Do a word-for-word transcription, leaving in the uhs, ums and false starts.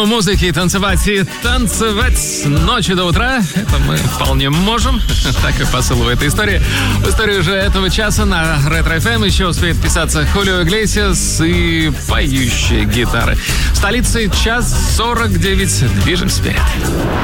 Музыки танцевать и танцевать с ночи до утра. Это мы вполне можем. Так и посыл в этой истории. В историю же этого часа на Ретро эф эм еще успеет писаться Хулио Иглесиас и поющие гитары. В столице час сорок девять. Движемся вперед.